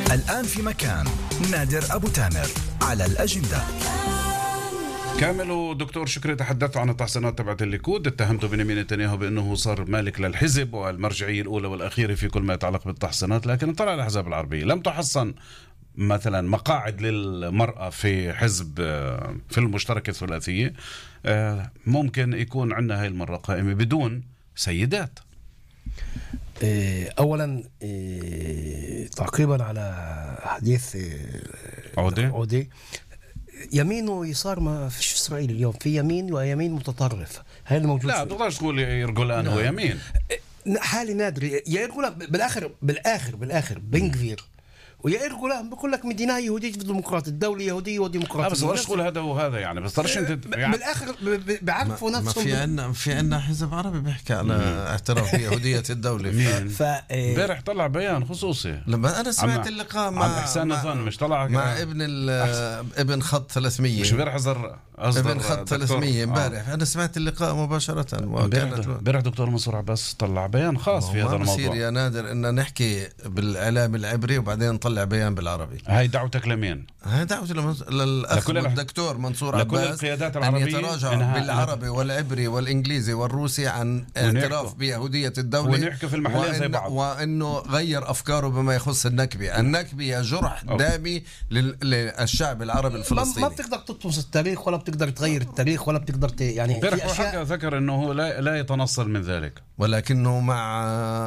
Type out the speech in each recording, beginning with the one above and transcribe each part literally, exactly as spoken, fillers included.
الآن في مكان نادر أبو تامر على الأجندة. كامل ودكتور شكري تحدثوا عن التحصينات تبعت الليكود، اتهمتوا بنيامين نتنياهو بأنه صار مالك للحزب والمرجعية الأولى والأخيرة في كل ما يتعلق بالتحصينات، لكن طلع الأحزاب العربية لم تحصن مثلا مقاعد للمرأة في حزب في المشتركة الثلاثية. ممكن يكون عندنا هاي المرة قائمة بدون سيدات. اولا تعقيبا على حديث عودي عودي يمين ويسار ما فيش في اسرائيل اليوم، في يمين ويمين متطرف، هاي اللي موجود. لا تقدرش تقول يرجلان هو يمين، حالي نادر. يا يرجلان بالاخر بالاخر بالاخر بن غفير ويا يرجلان بقول لك مدينه يهوديه ديمقراطيه، الدوله يهوديه وديمقراطيه. بس وش تقول هذا وهذا يعني، بس طرش انت يعني بالاخر بيعرفوا نفسهم. في عندنا في عندنا حزب عربي بيحكي على اعتراف بيهوديه الدوله. ف امبارح طلع بيان خصوصي. لما انا سمعت اللقاء مع احسان نظن مش طلع مع ابن ابن خط ثلاثمية، مش امبارح حضر ابن خط ثلاثمية امبارح. انا سمعت اللقاء مباشره. امبارح دكتور منصور عباس طلع بيان خاص في هذا الموضوع. بصير يا نادر ان نحكي بالاعلام العبري وبعدين نطلع بيان بالعربي. هاي دعوتك لمين؟ هاي دعوتي للأخ الدكتور منصور عباس أن يتراجع بالعربي والعبري والإنجليزي والروسي عن اعتراف بيهودية الدولة، ونحكي في المحلين زي بعض، وأنه غير أفكاره بما يخص النكبة. النكبة هي جرح دامي للشعب العربي الفلسطيني. ما بتقدر تطمس التاريخ ولا بتقدر تغير التاريخ ولا بتقدر ت... يعني في أشياء ذكر أنه هو لا, لا يتنصل من ذلك، ولكنه مع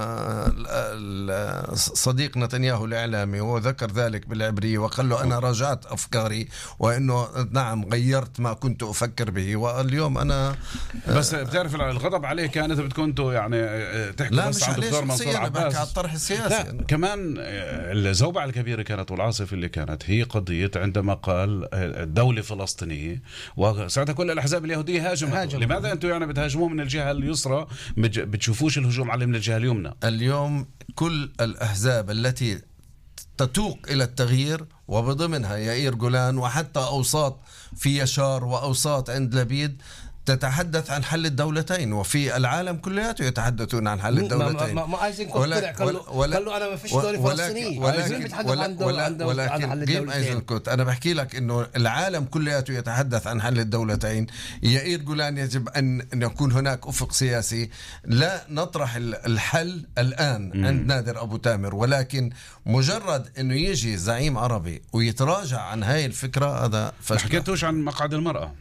صديق نتنياهو الإعلامي هو ذكر ذلك بالعبرية وقال له أنا راجعت أفكاري وإنه نعم غيرت ما كنت أفكر به، واليوم أنا بس بتعرف الغضب عليه كان إذا بتكونوا يعني تحكي بس عن دكتور منصور عباس على الطرح السياسي. لا كمان الزوبعة الكبيرة كانت والعاصفة اللي كانت هي قضية عندما قال الدولة فلسطينية، وساعتها كل الأحزاب اليهودية هاجمت. لماذا أنتم يعني بتهاجموه من الجهة اليسرى، بتشوفوش الهجوم عليه من الجهة اليمنى؟ اليوم كل الأحزاب التي تتوق إلى التغيير وبضمنها يائير جولان وحتى أوساط في يشار وأوساط عند لبيد تتحدث عن حل الدولتين، وفي العالم كلياته يتحدثون عن حل الدولتين. ما ما ايزنكوت طلع قال له قال له انا ما فيش دولة فلسطينية، ولكن ولكن جيم ايزنكوت انا بحكي لك انه العالم كلياته يتحدث عن حل الدولتين. يائير جولان يجب ان ان يكون هناك افق سياسي، لا نطرح الحل الان م. عند نادر ابو تامر، ولكن مجرد انه يجي زعيم عربي ويتراجع عن هاي الفكرة هذا فشل. ما حكيتوش عن مقعد المرأة.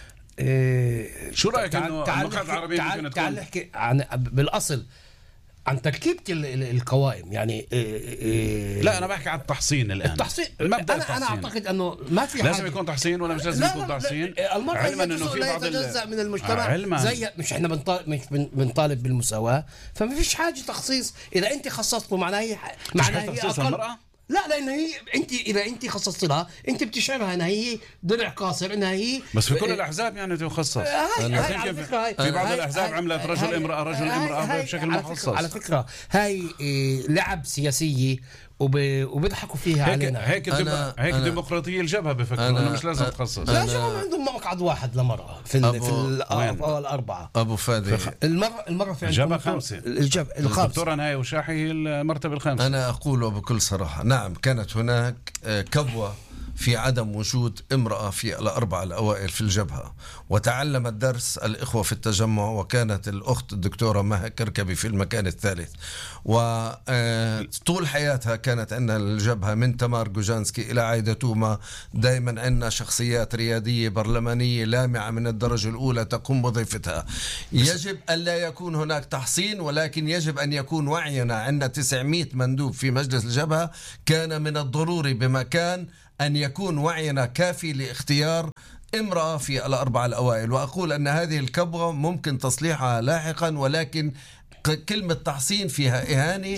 إيه شو رأيك انه المقعد العربي ممكن تكون؟ تعال نحكي عن بالاصل عن تركيبة القوائم يعني. إيه إيه لا انا بحكي عن التحصين الان. التحصين انا التحصين. انا اعتقد انه ما في لازم يكون تحصين ولا مش لازم يكون تحصين. علما انه في بعض الجزء من المجتمع علماً. زي مش احنا بنطالب مش بنطالب بالمساواة، فما فيش حاجة تخصيص. اذا انت خصصته معناها هي معناها هي اقل. لا لأن هي أنت إذا أنت خصصت لها أنت بتشعرها أنها هي درع قاصر، أنها هي بس في كل الأحزاب يعني تخصص. في, في بعض الأحزاب عملت رجل امرأة رجل امرأة بشكل مخصص. على فكرة هاي لعب سياسية وبيضحكوا فيها هيك علينا. هيك أنا هيك أنا ديمقراطية الجبهة بفكروا انه مش لازم تخصص. لا شو عندهم مقعد واحد لمرأة في ال في الأربعة. أبو فادي المرة المرة في الجبهة خمسة. الجبهة الخامسة. الدكتورة نهاية وشاحي هي المرتبة الخامسة. أنا أقول بكل صراحة نعم كانت هناك كبوة في عدم وجود امرأة في الأربعة الأوائل في الجبهة، وتعلم الدرس الإخوة في التجمع، وكانت الأخت الدكتورة مها كركبي في المكان الثالث، وطول حياتها كانت عندنا الجبهة من تمار جوجانسكي إلى عايدة توما. دائما عندنا شخصيات ريادية برلمانية لامعة من الدرجة الأولى تقوم بوظيفتها. يجب أن لا يكون هناك تحصين، ولكن يجب أن يكون وعينا. عندنا تسعمائة مندوب في مجلس الجبهة، كان من الضروري بمكان أن يكون وعينا كافي لاختيار امرأة في الأربعة الأوائل. وأقول أن هذه الكبوة ممكن تصليحها لاحقا، ولكن كلمة تحصين فيها إهانة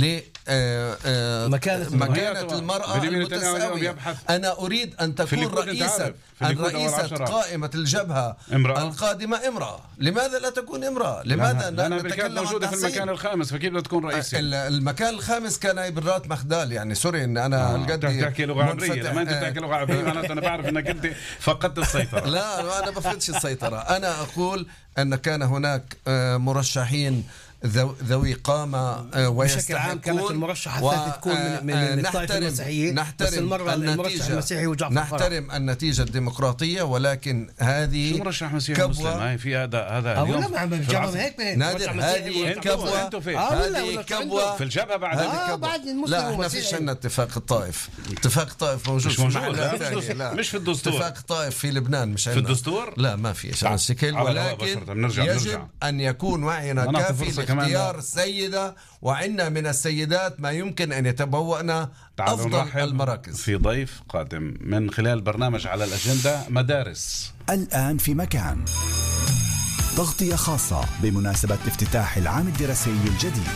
لمكانة مكانة المرأة المتساوية. أنا أريد أن تكون رئيسة أن رئيسة قائمة الجبهة امرأة. القادمة امرأة. لماذا لا تكون امرأة؟ لماذا لا نتكلم موجودة في المكان الخامس، فكيف لا تكون رئيسة؟ المكان الخامس كان إبرات مخدال. يعني سوري إن أنا القد تحكي لغة عبرية. لما أنت تحكي لغة عبرية أنا أنا بعرف أنك أنت فقدت السيطرة. لا أنا بفقدش السيطرة. أنا أقول أن كان هناك مرشحين ذوي قامة بشكل عام كانت المرشحة الثالثة تكون من, من, من الطائفة المسيحية، نحترم بس المرة المرشح المسيحي وجعفر نحترم فرح. النتيجة الديمقراطية، ولكن هذه مرشح مسيحي مسلم هاي في هذا هذا اليوم هيك نادر هذه كبوة هذه كبوة في الجبهة بعد آه بعد لا احنا فيش عندنا اتفاق الطائف. اتفاق الطائف موجود مش موجود في لا مش في الدستور. اتفاق الطائف في لبنان مش في الدستور لا ما في عشان الشكل، ولكن يجب أن يكون وعينا كافي لاختيار السيدة، وعندنا من السيدات ما يمكن أن يتبوأنا أفضل المراكز. في ضيف قادم من خلال برنامج على الأجندة مدارس الآن في مكان، تغطية خاصة بمناسبة افتتاح العام الدراسي الجديد.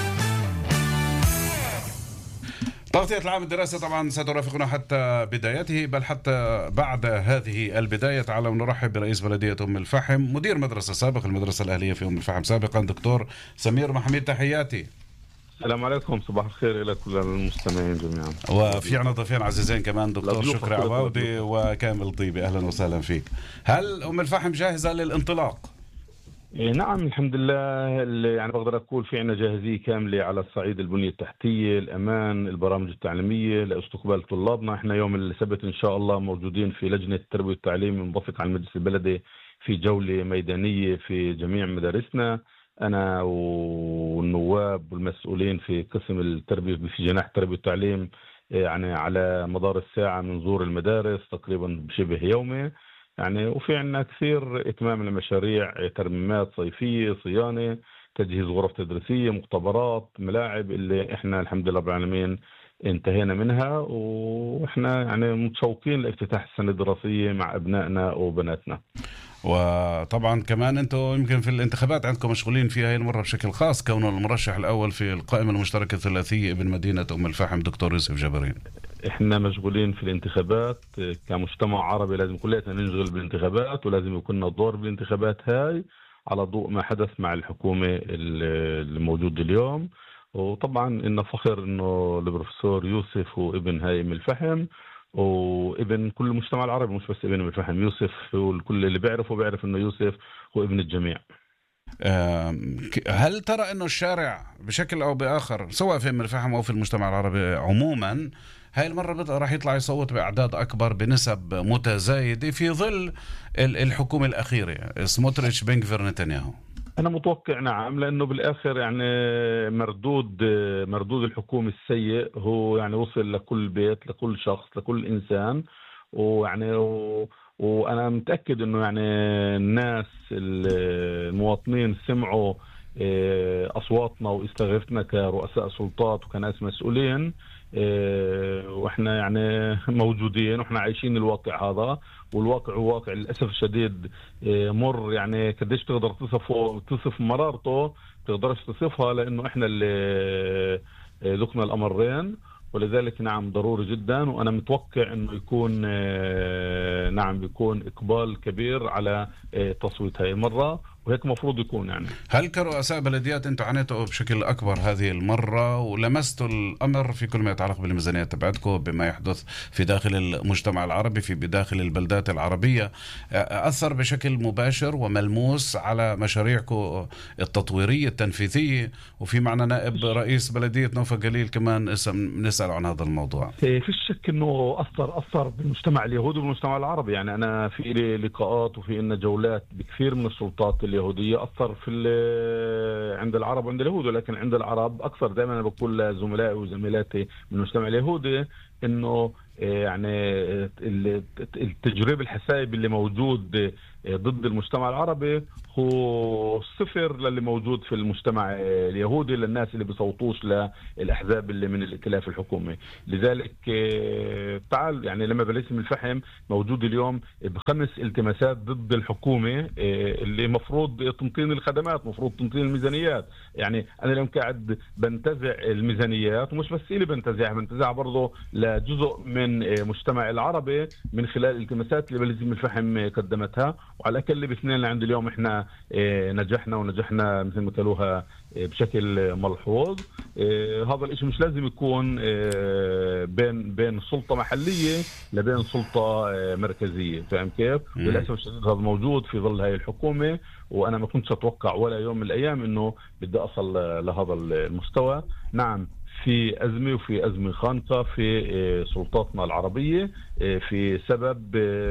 تغطية العام الدراسي طبعا سترافقنا حتى بدايته، بل حتى بعد هذه البداية. تعالوا نرحب برئيس بلدية أم الفحم، مدير مدرسة سابق المدرسة الأهلية في أم الفحم سابقا، دكتور سمير محميد. تحياتي. السلام عليكم، صباح الخير إلى كل المستمعين جميعا. وفي عنا ضيفين عزيزين كمان، دكتور شكري عواودي وكامل طيبي، أهلا وسهلا فيك. هل أم الفحم جاهزة للانطلاق؟ نعم الحمد لله، يعني بقدر أقول في عنا جاهزية كاملة على الصعيد البنية التحتية، الأمان، البرامج التعليمية لاستقبال طلابنا. احنا يوم السبت إن شاء الله موجودين في لجنة التربية والتعليم المنبثقة عن المجلس البلدي في جولة ميدانية في جميع مدارسنا، أنا والنواب والمسؤولين في قسم التربية في جناح التربية والتعليم، يعني على مدار الساعة بنزور المدارس تقريبا بشبه يومي يعني. وفي عنا كثير إتمام لمشاريع ترميمات صيفية، صيانة، تجهيز غرف تدريسية، مختبرات، ملاعب، اللي إحنا الحمد لله رب العالمين انتهينا منها، وإحنا يعني متشوقين لافتتاح السنة الدراسية مع أبنائنا وبناتنا. وطبعا كمان انتم يمكن في الانتخابات عندكم مشغولين فيها هاي المرة بشكل خاص، كونه المرشح الأول في القائمة المشتركة الثلاثية ابن مدينة أم الفحم دكتور يوسف جبرين. احنا مشغولين في الانتخابات كمجتمع عربي، لازم كلنا ننشغل بالانتخابات، ولازم يكون لنا دور بالانتخابات هاي على ضوء ما حدث مع الحكومة الموجودة اليوم. وطبعا إنه فخر إنه البروفيسور يوسف هو ابن هاي أم الفحم وابن كل المجتمع العربي، مش بس ابن أم الفحم. يوسف والكل اللي بيعرفه بيعرف إنه يوسف هو ابن الجميع. هل ترى إنه الشارع بشكل أو بآخر سواء في أم الفحم أو في المجتمع العربي عموما هاي المرة راح يطلع يصوت بأعداد أكبر بنسب متزايدة في ظل الحكومة الأخيرة سموتريتش بنغفير نتنياهو؟ أنا متوقع نعم، لأنه بالآخر يعني مردود مردود الحكومة السيء هو يعني وصل لكل بيت، لكل شخص، لكل إنسان. ويعني و... وأنا متأكد إنه يعني الناس المواطنين سمعوا أصواتنا واستغاثتنا كرؤساء سلطات وكناس مسؤولين، واحنا يعني موجودين واحنا عايشين الواقع هذا. والواقع هو واقع للاسف الشديد مر، يعني قديش تقدر تصفه تصف مرارته تقدرش تصفها، لانه احنا اللي ذقنا الامرين. ولذلك نعم ضروري جدا، وانا متوقع انه يكون نعم بيكون اقبال كبير على تصويت هاي المره، وهيك مفروض يكون. يعني هل كرؤساء بلديات انتم عانيتوا بشكل اكبر هذه المره ولمستوا الامر في كل ما يتعلق بالميزانيه تبعتكم بما يحدث في داخل المجتمع العربي في بداخل البلدات العربيه، اثر بشكل مباشر وملموس على مشاريعكم التطويريه التنفيذيه؟ وفي معنا نائب رئيس بلديه نوفا قليل كمان اسم نسال عن هذا الموضوع. في الشك انه اثر اثر بالمجتمع اليهودي والمجتمع العربي. يعني انا في لي لقاءات وفي لنا جولات بكثير من السلطات اليهودية، أثر في عند العرب وعند اليهود، ولكن عند العرب أكثر. دائما أنا بقول لزملائي وزميلاتي من المجتمع اليهودي إنه يعني التجربة الحسائب اللي موجود ضد المجتمع العربي هو صفر للي موجود في المجتمع اليهودي، للناس اللي بيصوتوش للأحزاب اللي من الائتلاف الحكومي. لذلك تعال يعني لما بلسم الفحم موجود اليوم بخمس التماسات ضد الحكومة اللي مفروض تنطين الخدمات، مفروض تنطين الميزانيات. يعني أنا اليوم قاعد بنتزع الميزانيات، ومش بس اللي بنتزعها، بنتزعها برضو لجزء من من مجتمع العربي من خلال التماسات اللي بلدية أم الفحم قدمتها، وعلى الاقل باثنين اللي عند اليوم احنا نجحنا ونجحنا مثل ما قالوها بشكل ملحوظ. هذا الاشي مش لازم يكون بين بين سلطة محلية لبين سلطة مركزية، فاهم كيف؟ وللأسف الشديد هذا موجود في ظل هاي الحكومة، وأنا ما كنتش أتوقع ولا يوم من الأيام إنه بدي أصل لهذا المستوى. نعم في أزمة وفي أزمة خانقة في سلطاتنا العربية في سبب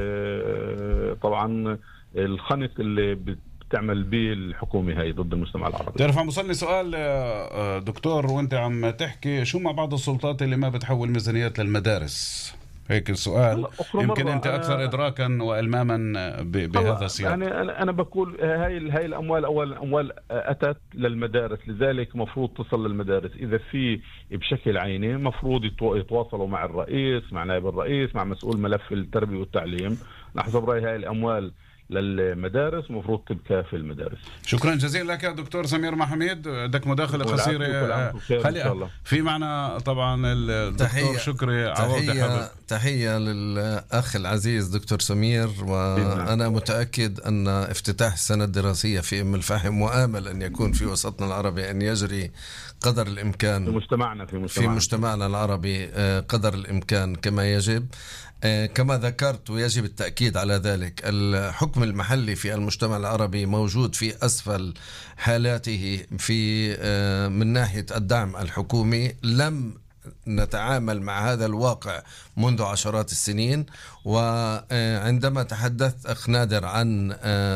طبعا الخنق اللي بتعمل به الحكومة هاي ضد المجتمع العربي. تعرف عم وصلني سؤال دكتور وانت عم تحكي، شو مع بعض السلطات اللي ما بتحول ميزانيات للمدارس؟ هيك السؤال يمكن انت اكثر ادراكا والماما بهذا السياق. يعني انا انا بقول هاي هاي الاموال اول اموال اتت للمدارس، لذلك مفروض تصل للمدارس. اذا في بشكل عيني مفروض يتواصلوا مع الرئيس، مع نائب الرئيس، مع مسؤول ملف التربيه والتعليم. حسب رايي هاي الاموال للمدارس مفروض تبقى في المدارس. شكرا جزيلا لك يا دكتور سمير محمد. بدك مداخله قصيره خلي في معنا طبعا الدكتور شكري عوضي. تحية, تحية للأخ العزيز دكتور سمير، وأنا متأكد أن افتتاح السنة الدراسية في أم الفحم، وآمل أن يكون في وسطنا العربي أن يجري قدر الإمكان في مجتمعنا في مجتمعنا, في مجتمعنا العربي قدر الإمكان كما يجب. كما ذكرت ويجب التأكيد على ذلك، الحكم المحلي في المجتمع العربي موجود في أسفل حالاته في من ناحية الدعم الحكومي. لم نتعامل مع هذا الواقع منذ عشرات السنين. وعندما تحدث أخ نادر عن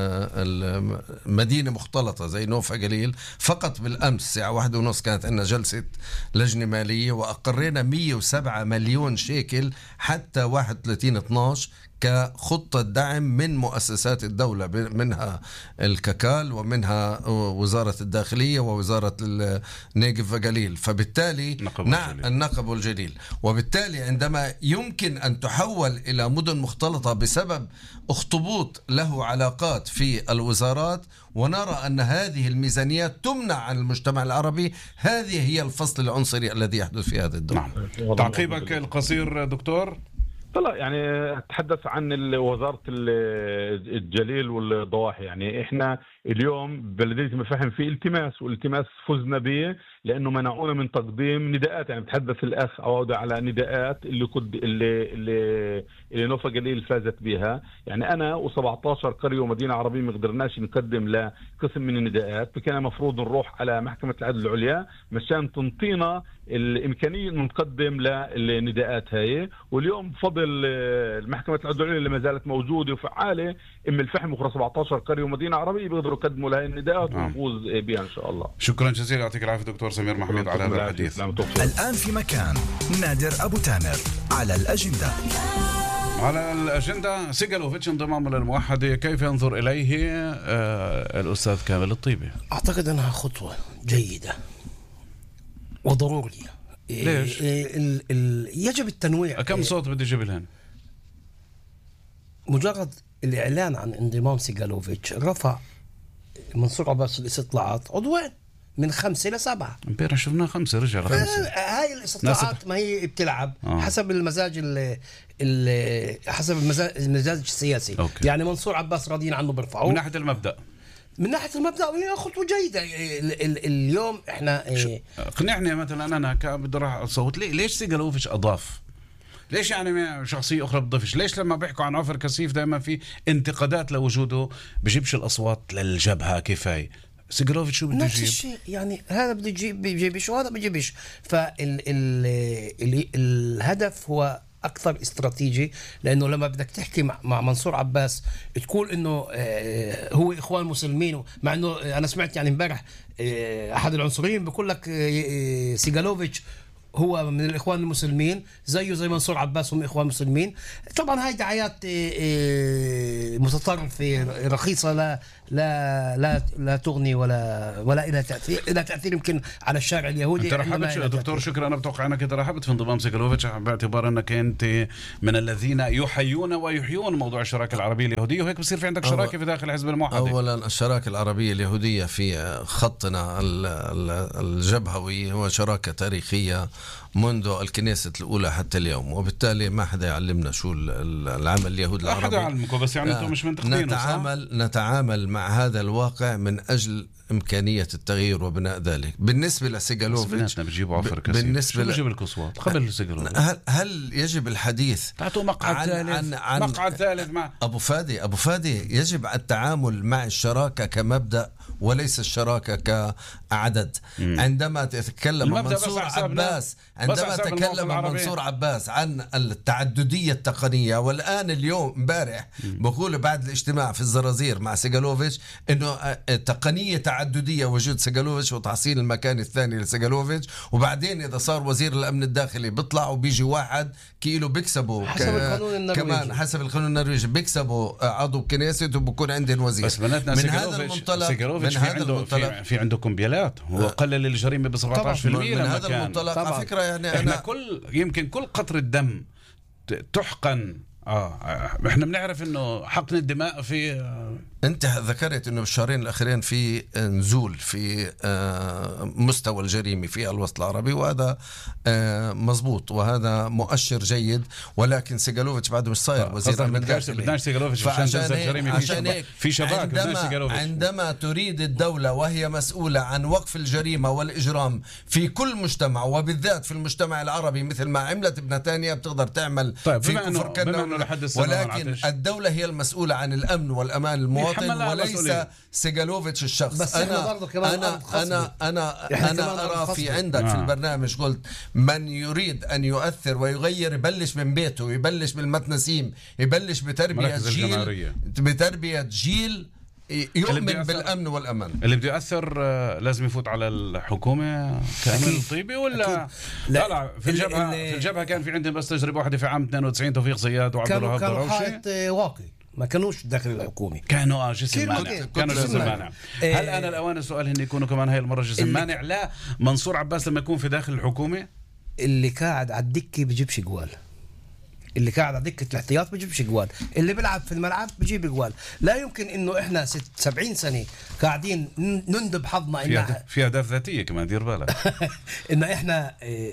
المدينة مختلطة زي نوفا قليل، فقط بالأمس الساعة واحدة ونص كانت عندنا جلسة لجنة مالية وأقرينا مية وسبعة مليون شيكل حتى واحد وثلاثين اثناشر كخطة دعم من مؤسسات الدولة، منها الككال ومنها وزارة الداخلية ووزارة النيجف وقليل. فبالتالي نعم النقب والجليل. وبالتالي عندما يمكن أن تحول إلى مدن مختلطة بسبب اخطبوط له علاقات في الوزارات، ونرى أن هذه الميزانيات تمنع عن المجتمع العربي، هذه هي الفصل العنصري الذي يحدث في هذه الدولة. نعم. تعقيبك القصير دكتور؟ طلع يعني تحدث عن وزارة الجليل والضواحي. يعني احنا اليوم بلدية أم الفحم في التماس، والالتماس فزنا به لانه منعونا من تقديم نداءات. يعني بتحدث الاخ عوضة على نداءات اللي كد اللي اللي, اللي نوفا قليل فازت بها. يعني انا و17 قرية ومدينة عربية ما قدرناش نقدم لقسم من النداءات، فكان مفروض نروح على محكمة العدل العليا مشان تنطينا الامكانية ان نقدم للنداءات هاي. واليوم بفضل المحكمة العدل العليا اللي ما زالت موجودة وفعالة، أم الفحم وأخرى سبعطعش قرية ومدينة عربية بيقدروا يقدموا لها النداءات ونفوز بها إن شاء الله. شكرا جزيلا، يعطيك العافية دكتور سمير محمد على هذا الحديث. الآن في مكان نادر أبو تامر على الأجندة. على الأجندة سيغالوفيتش انضمامه للموحدة، كيف ينظر إليه آه الأستاذ كامل الطيبي؟ أعتقد أنها خطوة جيدة وضرورية. ليش؟ ال ال يجب التنويع. كم صوت بدي أجيب لهن؟ مجرد الإعلان عن انضمام سيغالوفيتش رفع منصور عباس الاستطلاعات عضوين من خمسة لسبعة. امبارح شفنا خمسة رجع لخمسة. هاي الاستطلاعات ما هي بتلعب آه. حسب المزاج ال حسب المزاج, المزاج السياسي. أوكي. يعني منصور عباس راضيين عنه برفعوه من ناحية المبدأ. من ناحية المبدأ هي خطوة جيدة. ال ال اليوم احنا قنعني مثلا انا كبدي راح اصوت ليه؟ ليش سيغالوفيتش اضاف؟ ليش يعني شخصية أخرى بتضيفش؟ ليش لما بيحكوا عن عفر كثيف دائما في انتقادات لوجوده بجيبش الأصوات للجبهة كفاية؟ سيغالوفيتش شو بده يجيب؟ نفس الشيء، يعني هذا بده يجيب بيجيبش وهذا بيجيبش. فالهدف هو أكثر استراتيجي، لأنه لما بدك تحكي مع, مع منصور عباس تقول إنه هو إخوان مسلمين، مع إنه أنا سمعت يعني امبارح أحد العنصريين بيقول لك سيغالوفيتش هو من الإخوان المسلمين زيه زي منصور عباس هم إخوان مسلمين. طبعا هاي دعايات متطرفة رخيصة لا لا لا لا تغني ولا ولا إلى تأثير إلى تأثير يمكن على الشارع اليهودي. أنت رحبت دكتور شكرا، أنا بتوقع أنك أنت رحبت في انضمام سيغالوفيتش باعتبار أنك أنت من الذين يحيون ويحيون موضوع الشراكة العربية اليهودية، وهيك بصير في عندك شراكة في داخل حزب الموحدة. أولا الشراكة العربية اليهودية في خطنا الجبهوي هو شراكة تاريخية منذ الكنيسة الأولى حتى اليوم، وبالتالي ما حدا يعلمنا شو العمل اليهود لا العربي. حدا يعلمكم، بس يعني انتم مش منتقدينه. نتعامل نتعامل مع هذا الواقع من أجل إمكانية التغيير وبناء ذلك. بالنسبة لسيجالوفيتش بيجيبوا عفر كثير، بالنسبة شو بيجيب الكسوات قبل سيجالوفيتش؟ هل, هل يجب الحديث تعطوا مقعد عن ثالث عن عن مقعد ثالث مع أبو فادي أبو فادي يجب التعامل مع الشراكة كمبدأ وليس الشراكة كعدد. مم. عندما تتكلم منصور عباس عندما تكلم منصور عباس عن التعددية التقنية، والآن اليوم امبارح بقول بعد الاجتماع في الزرازير مع سيجالوفيتش إنه تقنية تعددية وجود سيجالوفيتش وتحصيل المكان الثاني لسيجالوفيتش، وبعدين إذا صار وزير الأمن الداخلي بيطلع وبيجي واحد كيلو بيكسبوا حسب القانون النرويجي، كمان حسب القانون النرويجي بيكسبوا عضو كنيسة وبكون عندهم وزير. بس من هذا المنطلق من في هذا عنده المنطلق في, في عنده كمبيالات، هو قلل الجريمة ب سبعة عشر بالمئة. من لما هذا كان المنطلق على فكرة يعني احنا أنا كل يمكن كل قطرة دم تحقن اه احنا بنعرف انه حقن الدماء في آه انت ذكرت انه بالشهرين الاخيرين في نزول في مستوى الجريمه في الوسط العربي، وهذا مزبوط وهذا مؤشر جيد، ولكن سيجالوفيتش بعده مش صاير وزير الامن الداخلي. بدناش سيجالوفيتش عشان تنزل الجريمه في شباب في شباب عندما, عندما تريد الدوله وهي مسؤوله عن وقف الجريمه والاجرام في كل مجتمع وبالذات في المجتمع العربي مثل ما عملت بنتانيا بتقدر تعمل طيب في كفر كنا، ولكن الدوله هي المسؤوله عن الامن والامان المواطن وليس سيجالوفيتش الشخص. بس أنا أنا أنا أنا أنا أرى في عندك آه. في البرنامج قلت من يريد أن يؤثر ويغير يبلش من بيته، يبلش بالمتنسيم، يبلش بتربية جيل بتربية جيل يؤمن بالأمن والأمان. اللي بده يأثر لازم يفوت على الحكومة كامل طيبي ولا لا؟ لا في الجبهة في الجبهة كان في عندهم بس تجربة واحدة في عام اثنين وتسعين، توفيق زياد وعبد الوهاب كانوا دروشي. حائط واقي، ما كانوش داخل الحكومة، كانوا اه جسم مانع، كانوا جسم مانع. هل أنا الأوان السؤال هن يكونوا كمان هاي المرة جسم مانع؟ لا، منصور عباس لما يكون في داخل الحكومة اللي قاعد على الدكة بيجيبش جوال، اللي قاعد على دكة الاحتياط بيجيبش جوال، اللي بيلعب في الملعب بيجيب جوال. لا يمكن إنه إحنا ست سبعين سنة قاعدين نندب حظنا إنها في أهداف ذاتية كمان، دير بالك إن إحنا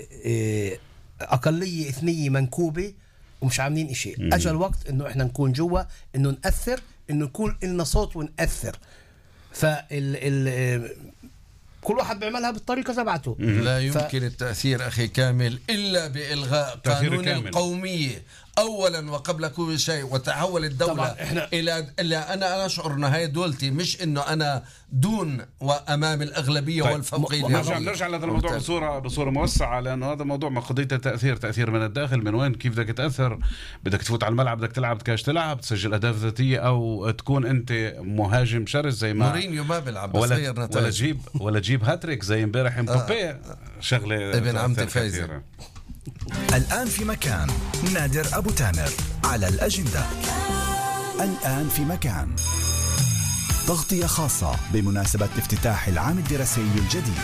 أقلية إثنية منكوبة ومش عاملين إشي. أجل الوقت إنه إحنا نكون جوا، إنه نأثر، إنه نكون إلنا صوت ونأثر. فال ال كل واحد بيعملها بالطريقة تبعته. لا يمكن ف... التأثير أخي كامل إلا بإلغاء قانون القومية أولا وقبل كل شيء، وتحول الدولة إحنا... إلى إلى أنا أشعر أن هاي دولتي مش إنه أنا دون وأمام الأغلبية طيب. والفوقية. نرجع نرجع لهذا الموضوع بصورة بصورة موسعة، لأنه هذا موضوع ما قضية التأثير، تأثير من الداخل، من وين كيف بدك تأثر، بدك تفوت على الملعب، بدك تلعب كاش تلعب، تسجل أهداف ذاتية، أو تكون أنت مهاجم شرس زي ما مورينيو ما بيلعب بس ولا غير نتائج، ولا تجيب ولا تجيب هاتريك زي امبارح مبابي. آه. شغلة ابن عمتي فايزة. الآن في مكان نادر أبو تامر على الأجندة. الآن في مكان تغطية خاصة بمناسبة افتتاح العام الدراسي الجديد.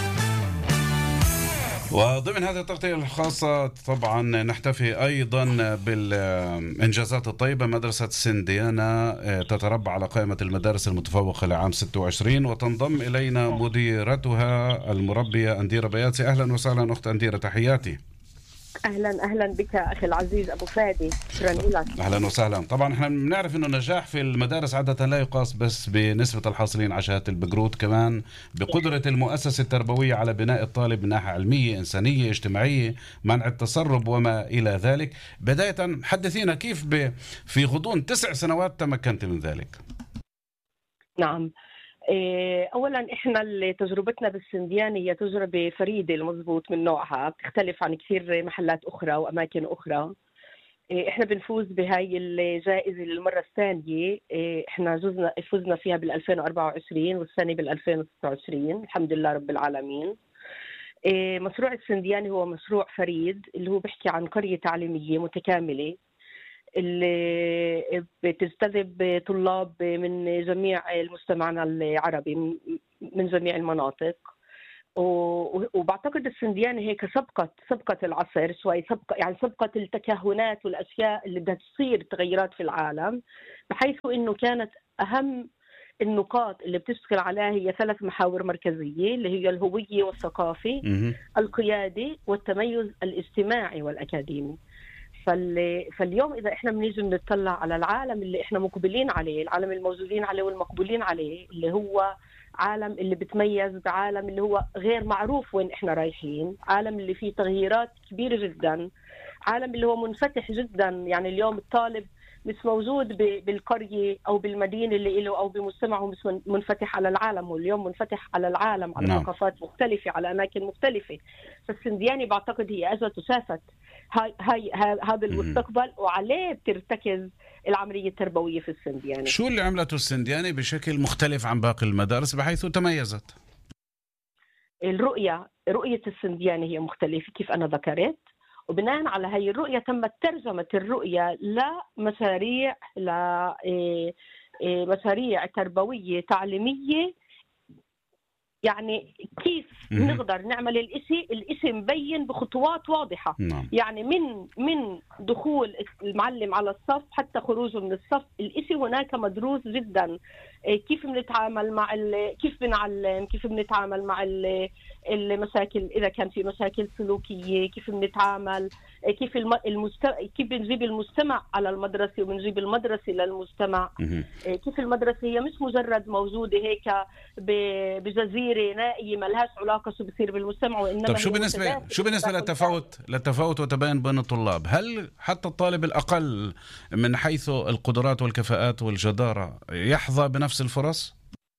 وضمن هذه التغطية الخاصة طبعا نحتفي أيضا بالإنجازات الطيبة. مدرسة سنديانا تتربع على قائمة المدارس المتفوقة لعام ستة وعشرين، وتنضم إلينا مديرتها المربية أنديرة بياتي. أهلا وسهلا أخت أنديرة، تحياتي. أهلا أهلا بك أخي العزيز أبو فادي، شكرا لك. أهلا وسهلا. طبعا احنا بنعرف إنه النجاح في المدارس عادة لا يقاس بس بنسبة الحاصلين على شهادة البكالوريوس، كمان بقدرة المؤسسة التربوية على بناء الطالب من ناحية علمية إنسانية اجتماعية، منع التسرب وما إلى ذلك. بداية حدثينا كيف في غضون تسع سنوات تمكنت من ذلك؟ نعم، أولا إحنا تجربتنا بالسنديانة هي تجربة فريدة المضبوط من نوعها، بتختلف عن كثير محلات أخرى وأماكن أخرى. إحنا بنفوز بهاي الجائزة للمرة الثانية، إحنا جزنا فزنا فيها بالألفين وأربعة وعشرين والسنة بالألفين وستة وعشرين، الحمد لله رب العالمين. مشروع السندياني هو مشروع فريد اللي هو بيحكي عن قرية تعليمية متكاملة اللي بتجتذب طلاب من جميع المجتمعنا العربي من جميع المناطق. وبعتقد السندياني هيك سبقت سبقت العصر شوي، سبق يعني سبقت التكهنات والاشياء اللي بدها تصير تغيرات في العالم، بحيث انه كانت اهم النقاط اللي بتشتغل عليها هي ثلاث محاور مركزية، اللي هي الهوية والثقافة، القيادة، والتميز الاجتماعي والأكاديمي. فاليوم إذا إحنا بنيجي بنطلع على العالم اللي إحنا مقبلين عليه، العالم الموجودين عليه والمقبولين عليه، اللي هو عالم اللي بتميز بعالم اللي هو غير معروف وين إحنا رايحين، عالم اللي فيه تغييرات كبيرة جدا، عالم اللي هو منفتح جدا. يعني اليوم الطالب مش موجود بالقرية أو بالمدينة اللي له أو بمجتمعه مش منفتح على العالم، واليوم منفتح على العالم، على نعم. ثقافات مختلفة، على أماكن مختلفة. فالسندياني بعتقد هي أجت وشافت هاي هاي هذا المستقبل، وعليه بترتكز العملية التربوية في السندياني. شو اللي عملته السندياني بشكل مختلف عن باقي المدارس بحيث تميزت؟ الرؤية رؤية السندياني هي مختلفة كيف أنا ذكرت، وبناء على هاي الرؤية تمت ترجمة الرؤية لمشاريع لمشاريع تربوية تعليمية. يعني كيف نقدر نعمل الإشي الإشي مبين بخطوات واضحة. نعم. يعني من من دخول المعلم على الصف حتى خروجه من الصف، الإشي هناك مدروس جدا. كيف بنتعامل مع كيف بنعلم، كيف بنتعامل مع المشاكل إذا كان في مشاكل سلوكية، كيف بنتعامل، كيف المست... كيف بنجيب المجتمع على المدرسة وبنجيب المدرسة للمجتمع. كيف المدرسة هي مش مجرد موجودة هيك بجزيرة نائية ما لهاش علاقة شو بصير بالمجتمع، وإنما طب شو بالنسبة شو بالنسبة للتفاوت للتفاوت وتباين بين الطلاب؟ هل حتى الطالب الأقل من حيث القدرات والكفاءات والجدارة يحظى بنفس الفرص؟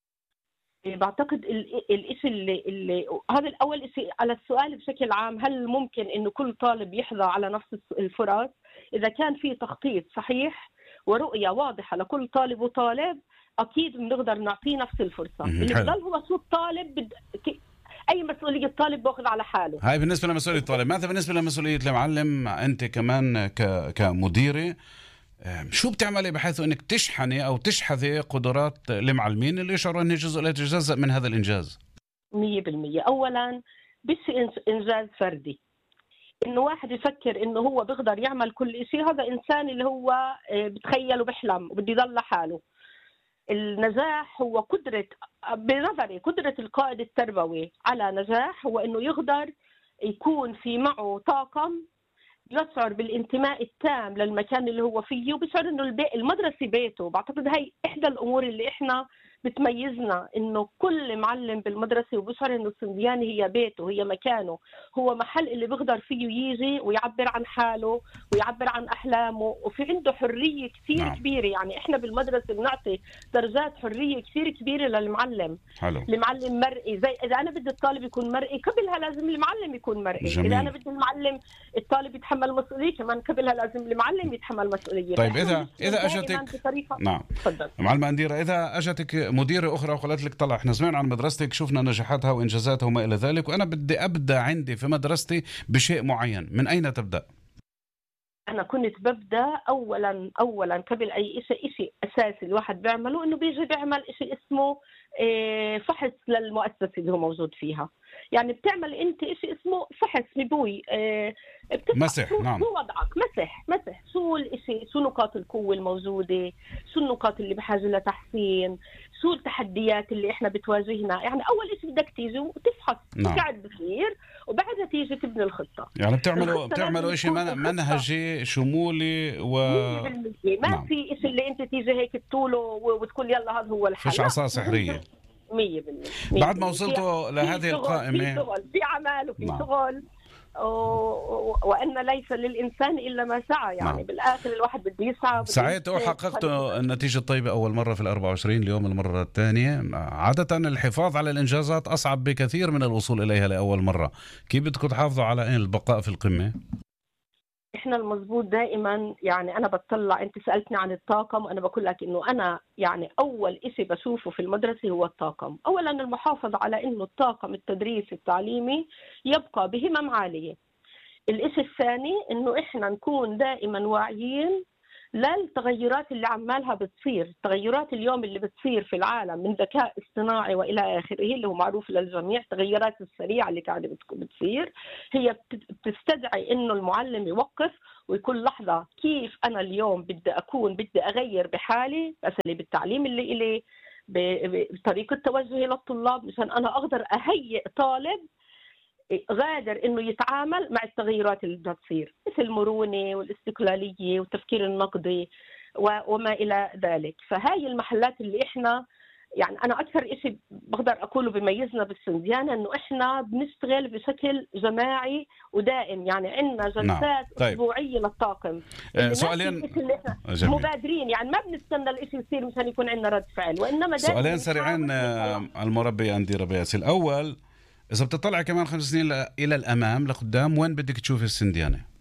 بعتقد الإشي اللي, اللي هذا الأول إشي على السؤال بشكل عام، هل ممكن إنه كل طالب يحظى على نفس الفرص؟ إذا كان في تخطيط صحيح ورؤية واضحة لكل طالب وطالب، أكيد بنقدر نعطيه نفس الفرصة. اللي بضل هو شو الطالب بد... أي مسؤولية الطالب بأخذ على حاله. هاي بالنسبة لمسؤولية الطالب. ماذا بالنسبة لمسؤولية المعلم؟ أنت كمان ك... كمديرة شو بتعملي بحيث أنك تشحني أو تشحذي قدرات المعلمين اللي يشعروا أنه جزء لا يتجزأ من هذا الإنجاز؟ مية بالمية. أولا بس إنجاز فردي، إنه واحد يفكر إنه هو بيقدر يعمل كل شيء، هذا إنسان اللي هو بتخيل وبحلم وبده يضل حاله. النجاح هو قدرة، بنظري قدرة القائد التربوي على نجاح هو إنه يقدر يكون في معه طاقم يشعر بالانتماء التام للمكان اللي هو فيه، وبيشعر إنه المدرسة بيته. بعتقد هاي إحدى الأمور اللي إحنا بتميزنا، إنه كل معلم بالمدرسة وبيشعر إنه السندياني هي بيته، هي مكانه، هو محل اللي بيقدر فيه يجي ويعبر عن حاله ويعبر عن أحلامه، وفي عنده حرية كثير نعم. كبيرة. يعني إحنا بالمدرسة بنعطي درجات حرية كثير كبيرة للمعلم. حلو. المعلم مرئي، زي إذا أنا بدي الطالب يكون مرئي قبلها لازم المعلم يكون مرئي. جميل. إذا أنا بدي المعلم الطالب يتحمل مسؤولية، كمان قبلها لازم المعلم يتحمل مسؤولية. طيب إذا إذا أجتك نعم تفضل معلمة أنديرة، إذا أجتك مديرة أخرى وقالت لك طلع إحنا سمعنا عن مدرستك، شفنا نجاحاتها وإنجازاتها وما إلى ذلك، وأنا بدي أبدأ عندي في مدرستي بشيء معين، من أين تبدأ؟ أنا كنت ببدأ أولا أولا قبل أي شيء شيء أساسي الواحد بيعمله، إنه بيجي بيعمل شيء اسمه فحص للمؤسسة اللي هو موجود فيها. يعني بتعمل أنت شيء اسمه فحص نبوي، مسح. نعم. شو وضعك، مسح مسح شو الشيء، شو نقاط القوة الموجودة، شو النقاط اللي بحاجة لتحسين، شو التحديات اللي إحنا بتواجهنا. يعني أول شيء بدك تيجي وتفحص نعم. تقعد بصير، وبعدها تيجي تبني الخطة. يعني بتعملوا بتعملوا شيء منهجي شمولي و ما نعم. في شيء اللي أنت تيجي هيك تطوله وتقول يلا هذا هو الحل، فيش عصا سحرية. مية بالمية. بعد ما وصلتوا لهذه القائمة في شغل، في عمل وفي نعم. شغل، وأن ليس للإنسان إلا ما سعى. يعني نعم. بالآخر الواحد بده يسعى. سعيتوا وحققتوا النتيجة الطيبة أول مرة في الأربعة وعشرين، اليوم المرة الثانية. عادة الحفاظ على الإنجازات أصعب بكثير من الوصول إليها لأول مرة. كيف بدكم تحافظوا على البقاء في القمة؟ احنا المضبوط دائما، يعني انا بطلع، انت سألتني عن الطاقم وانا بقول لك انه انا يعني اول شيء بشوفه في المدرسة هو الطاقم. اولا المحافظة على انه الطاقم التدريسي التعليمي يبقى بهمم عالية. الشيء الثاني انه احنا نكون دائما واعيين للتغيرات اللي عمالها بتصير. التغيرات اليوم اللي بتصير في العالم من ذكاء اصطناعي والى اخره، اللي هو معروف للجميع، التغيرات السريعه اللي قاعده بتصير، هي بتستدعي انه المعلم يوقف ويكون لحظه، كيف انا اليوم بدي اكون بدي اغير بحالي باساليب التعليم اللي الي، بطريقة توجهي للطلاب مشان أنا أقدر أهيئ طالب غادر إنه يتعامل مع التغيرات اللي بدها تصير، مثل المرونة والاستقلالية والتفكير النقدي وما إلى ذلك. فهاي المحلات اللي إحنا يعني أنا أكثر إشي بقدر أقوله بميزنا بالسنديانة إنه إحنا بنشتغل بشكل جماعي ودائم، يعني عندنا جلسات نعم. طيب. أسبوعية للطاقم. أه سؤالين مبادرين، يعني ما بنستنى الإشي يصير مشان يكون عندنا رد فعل، وإنما سؤالين سريعين المربية أنديرة بياسي. الأول، إذا بتطلع كمان خمس سنين إلى الأمام لقدام، وين بدك تشوف السنديانة؟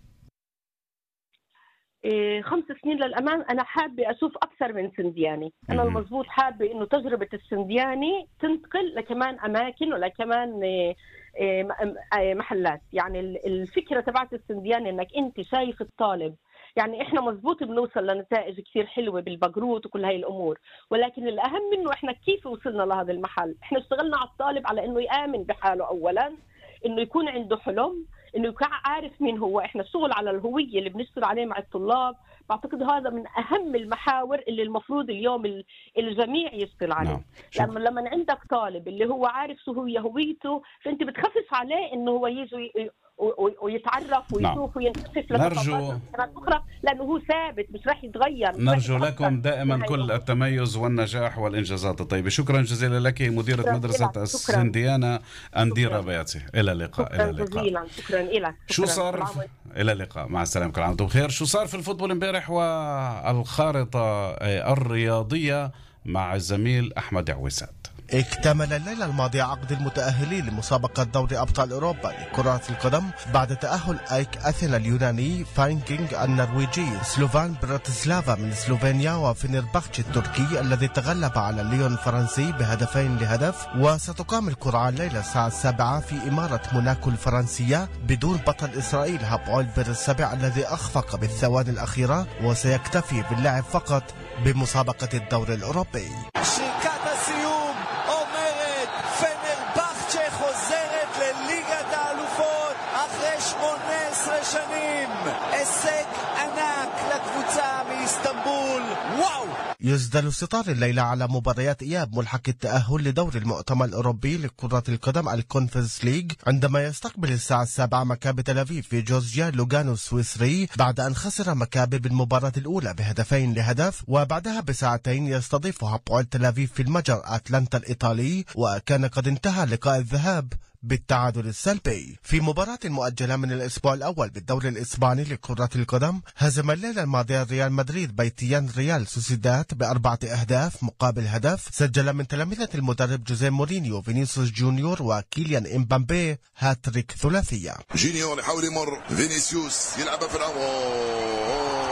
إيه خمس سنين للأمام أنا حابة أشوف أكثر من سندياني. أنا المضبوط حابة إنه تجربة السندياني تنتقل لكمان أماكن ولكمان إيه إيه محلات. يعني الفكرة تبعت السندياني إنك أنت شايف الطالب، يعني إحنا مضبوط بنوصل لنتائج كثير حلوة بالبقروت وكل هاي الأمور، ولكن الأهم منه إحنا كيف وصلنا لهذا المحل. إحنا اشتغلنا على الطالب على إنه يآمن بحاله أولاً، إنه يكون عنده حلم، إنه يكون عارف مين هو. إحنا الشغل على الهوية اللي بنشتغل عليه مع الطلاب بعتقد هذا من أهم المحاور اللي المفروض اليوم الجميع يشتغل عليه. نعم. لما لما عندك طالب اللي هو عارف شو هي هويته، فأنت بتخفف عليه إنه هو يجي ويتعرف ويشوف وينكشف نرجو أخرى، لأنه هو ثابت مش راح يتغير. نرجو لكم دائما كل التميز والنجاح والإنجازات الطيبة. شكرا جزيلا لك مديرة مدرسة السنديانة أنديرة بياتي. إلى اللقاء. شكرا إلى اللقاء. جزيلا شكرا لك. شو صار؟ إلى اللقاء، مع السلامة، كل عام وانتم بخير. شو صار في الفوتبول امبارح والخارطة الرياضية مع الزميل أحمد عويسات؟ اكتمل الليلة الماضية عقد المتأهلين لمسابقة دوري أبطال أوروبا لكرة القدم بعد تأهل أيك أثينا اليوناني، فاينكينج النرويجي، سلوفان براتسلافا من سلوفينيا، وفينيرباختش التركي الذي تغلب على ليون الفرنسي بهدفين لهدف. وستقام القرعة الليلة الساعة السابعة في إمارة موناكو الفرنسية بدون بطل إسرائيل هابويل بير السبع الذي أخفق بالثواني الأخيرة، وسيكتفي باللعب فقط بمسابقة الدوري الأوروبي. يزدل ستار الليلة على مباريات إياب ملحق التأهل لدور المؤتمر الأوروبي لكرة القدم الكونفرنس ليج، عندما يستقبل الساعة السابعة مكابي تل أبيب في جورجيا لوغانو السويسري بعد أن خسر مكابي بالمباراة الأولى بهدفين لهدف. وبعدها بساعتين يستضيف هابويل تل أبيب في المجر أتلانتا الإيطالي، وكان قد انتهى لقاء الذهاب بالتعادل السلبي. في مباراة مؤجلة من الأسبوع الأول بالدوري الإسباني لكرة القدم، هزم الليلة الماضية ريال مدريد بيتيان ريال سوسيداد بأربعة أهداف مقابل هدف. سجل من تلامذة المدرب جوزيه مورينيو فينيسيوس جونيور وكيليان إمبامبي هاتريك ثلاثية. جونيور يحاول يمر، فينيسيوس يلعب في العمق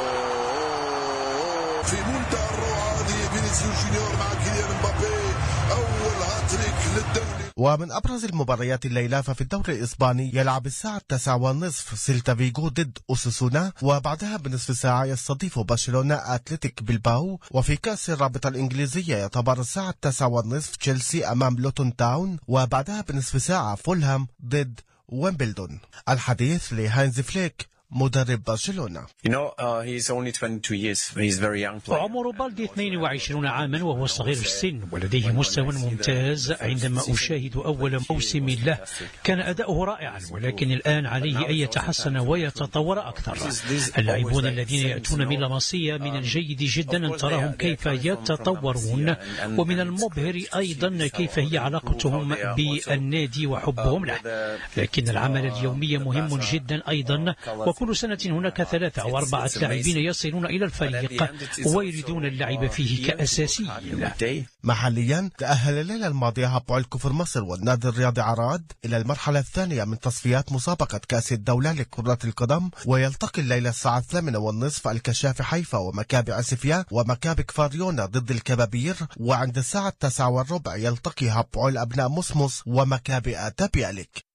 في منتهى الروعة هذه، فينيسيوس جونيور مع كيليان إمبامبي، أول هاتريك للدولة. ومن أبرز المباريات الليلة ففي الدوري الإسباني يلعب الساعة التاسعة والنصف سيلتا فيغو ضد أوساسونا، وبعدها بنصف ساعة يستضيف برشلونة أتلتيك بلباو. وفي كأس الرابطة الإنجليزية يعتبر الساعة التاسعة والنصف تشيلسي أمام لوتون تاون، وبعدها بنصف ساعة فولهام ضد ويمبلدون. الحديث لهاينز فليك مدرب برشلونة. You know, uh, he's only twenty-two years. He's very young player. عمر بالدي اثنين وعشرين عاما وهو صغير السن ولديه مستوى ممتاز. عندما أشاهد أول موسم له كان أداؤه رائعا، ولكن الآن عليه أن يتحسن ويتطور أكثر. اللاعبون الذين يأتون من لاماسيا من الجيد جدا أن تراهم كيف يتطورون، ومن المبهر أيضا كيف هي علاقتهم بالنادي وحبهم له. لكن العمل اليومي مهم جدا أيضا، كل سنة هناك ثلاثة أو أربعة لاعبين يصلون إلى الفريق ويريدون اللعب فيه كأساسيين. محليا تأهل الليلة الماضية هابويل كفر مصر والنادي الرياضي عراد إلى المرحلة الثانية من تصفيات مسابقة كأس الدولة لكرة القدم، ويلتقي الليلة الساعة الثامنة والنصف الكشافي حيفا ومكابي عسفيا ومكابي كفاريونا ضد الكبابير، وعند الساعة التاسعة والربع يلتقي هابويل أبناء مصمص ومكابي آتابيالك.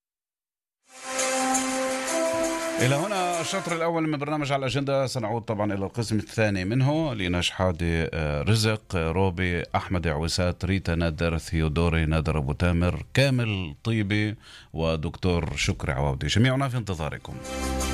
إلى هنا الشطر الأول من برنامج على الأجندة. سنعود طبعا إلى القسم الثاني منه لناش حادي، رزق روبي، أحمد عويسات، ريتا نادر، ثيودوري نادر أبو تامر، كامل طيبي ودكتور شكري عواودي، جميعنا في انتظاركم.